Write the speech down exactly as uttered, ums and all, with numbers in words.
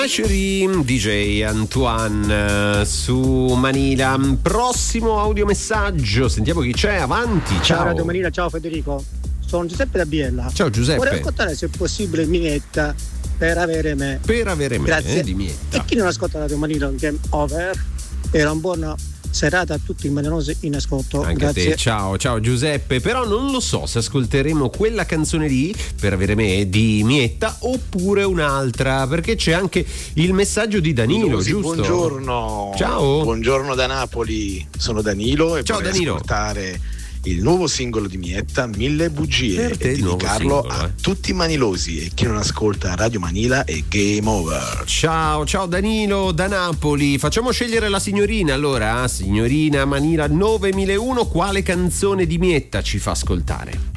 D J Antoine su Manila. Prossimo audiomessaggio, sentiamo chi c'è, avanti. Ciao, ciao Radio Manila, ciao Federico, sono Giuseppe da Biella. Ciao Giuseppe. Vorrei raccontare se è possibile Mietta per avere me. Per avere me, grazie. Eh, di Mietta. E chi non ascolta Radio Manila, game over. Era un buon serata a tutti i maninosi in ascolto. Anche grazie. a te, ciao, ciao Giuseppe. Però non lo so se ascolteremo quella canzone lì, Per avere me, di Mietta, oppure un'altra, perché c'è anche il messaggio di Danilo, Milosi, giusto? Buongiorno. Ciao. Buongiorno da Napoli, sono Danilo e ciao, vorrei Danilo. ascoltare il nuovo singolo di Mietta, Mille bugie, Per te e il nuovo dedicarlo singolo, a eh. tutti i manilosi, e chi non ascolta Radio Manila è game over. Ciao, ciao Danilo da Napoli. Facciamo scegliere la signorina allora, signorina Manila nove mille uno, quale canzone di Mietta ci fa ascoltare?